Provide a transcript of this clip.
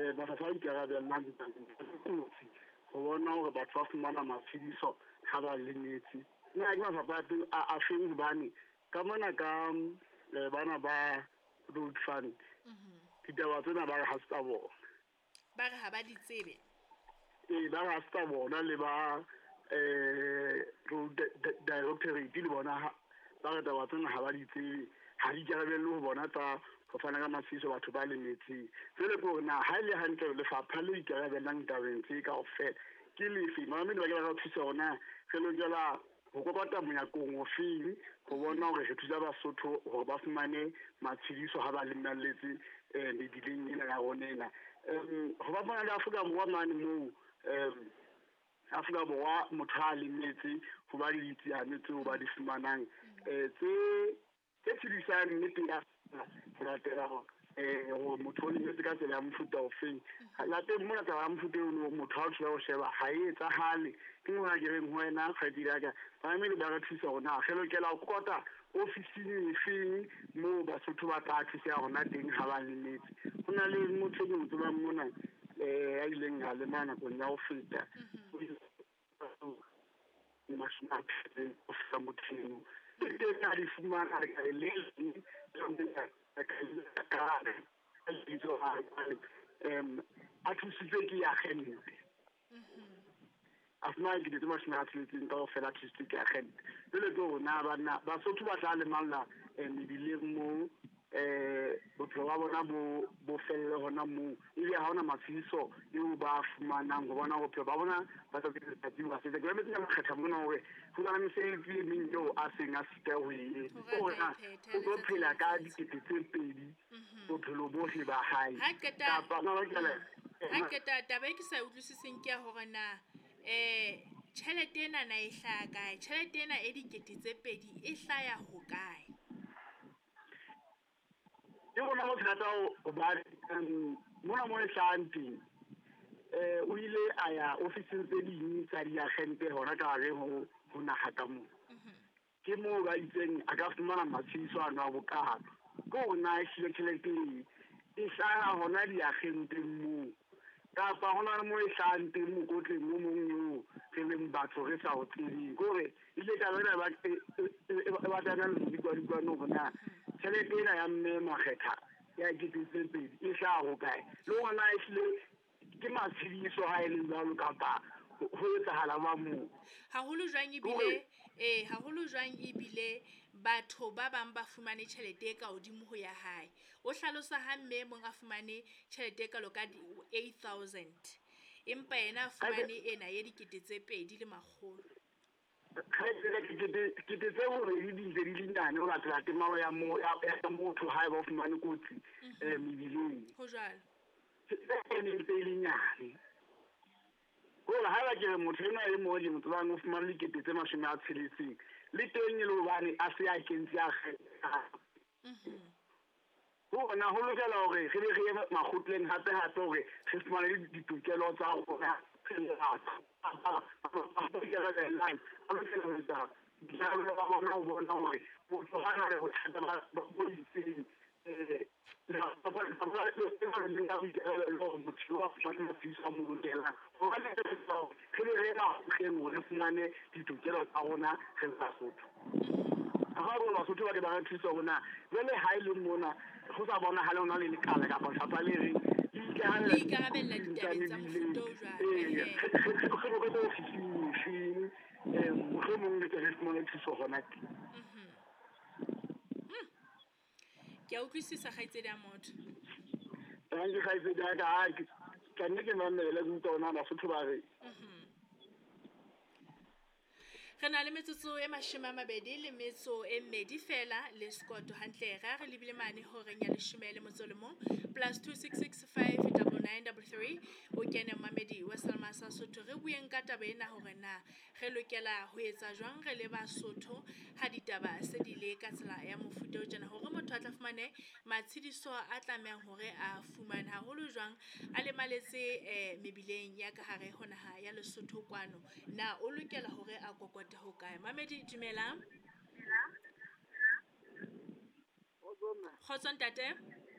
mafapha a ikarabellang ditabeng kotsi go bona gore batho ba fumana matshediso ga ba lemetse nna ke mafapha a feng hobane ka mona ka bana ba road fund ditaba tsena ba re ha se tsa bona ba re ha ba di tsebe ba re ha se tsa bona le ba road directorate le bona ba re taba tsena ha ba di tsebe ha di ikarabelle ho bona tsa go fana ka matshediso batho ba lemetseng jwale ke gore na ha e le hantle lefapha le ikarabellang tabeng tse kaofela ke lefe maemedi ba ke ba ka thusa gona re lokela go kokota monyakong o feng go bona gore re thusa Basotho gore ba fumane matshediso ha ba lemelletse mebileng ena ya rona ena go ba bona le Afrika Borwa mane moo Afrika Borwa motho a lemetse go ba le ditsiane tseo ba di fumanang tse tshedisang nnete ya latela gore motho o lemetse ka tsela ya mofuta o feng lateng mona taba ya mofuta eno motho a o thusa go sheba ga e etsagale ke ngwana ke reng ho wena kgaitsedi yaka baemedi ba re thusa gona ge lokela go kokota ofising efeng moo Basotho ba tla thusa gona teng ga ba lemetse go na le motho ke mo tsebang mona a ileng a lema nakong ya go feta motheno teng a di fumana re ka leleng a thusitswe ke ya gente a fumana ke ditse mashome a tsheletseng ka ofela a thusitswe ke ya gente jwale ke gore na bana Basotho ba tla lemalla mebileng moo bophelo ba bona bo felle hona moo ile ha hona matshediso eo ba fumanang go bona bophelo ba bona ba sa tsetse ba se ke metse ya makgetha mona hore go na mesebetsi e meng eo a seng a sita ho e bona o tlo phela ka dikete tse pedi bophelo bohle ba hae kapa no ha keta taba e ke sa utlwisiseng ke ya hore na tjhelete ena na e hlaya kae tjhelete ena e dikete tse pedi e hlaya ho kae ke bona mo thata o ba mona mo e hlahang teng o ile a ya ofising tse ding tsa diagente hona ka gare ho naga ka moo ke moo ba itseng a ka fumana matshediso ano a bokalo ke gore na e hlile tjhelete e hlaha hona diagenteng moo kapa hona le mo e hlahang teng mokotleng mo mong eo re leng batho re sa o tsebeng kore ile ka bena e batlana le dikwadikwane gore na tjhelete ena ya mme makgetha ya dikete pedi e hlaha ho kae le gona e hlile ke matshediso ha e le jwalo kapa ho etsahala ba moo haholo jwang ebile batho ba bang ba fumane tjhelete e ka hodimo ho ya hae o hlalosa ha mme mong a fumane tjhelete e kalo ka 8,000 empa yena a fumane ena ye dikete tse 2,100 ke tse gore di ntse di lenyane go latela temalo ya motho ha e ba fumane kotsi mebileng ho jwalo ntse e lenyane gore ha ba ke re motho ena e mo di motho ba no fumana dikete tse 60 le teng le hobane a se a kentse a bona ho lokela hore re be re ye makgotleng hape hore re fumane ditokelo tsa rona Basotho ba ke ba re thusa hona jwale ha e le mona go sa bona ha le hona le lekala kapa tlhapa le reng ikarabella ditabeng tsa mofuta o jwalo ke a utlwisisa kgaitsedi ya motho ke kgaitsedi ya ka nne ke mamele ke tsona Basotho ba re re na le metsotso e 22 fela le Scott hantle ra re lebile mane horeng ya 11 +266 59933 o kene mamedi wa Salma sa Sotho re bueng ka taba ena hore na re lokela ho etsa jwang re le Basotho ha ditaba se di le ka tsela ya mofuta o tjena hore motho a tla fumane matshediso a tlamehang hore a fumane haholo jwang a le maletse mebileng ya ka hare hona ha ya Lesotho kwano na o lokela hore a kokota ho kae mamedi dumela kgotso ntate